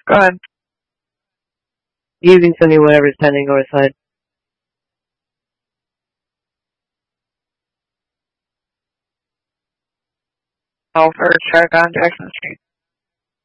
Go ahead. You can tell me whatever's pending or aside. I'll first check on Jackson Street.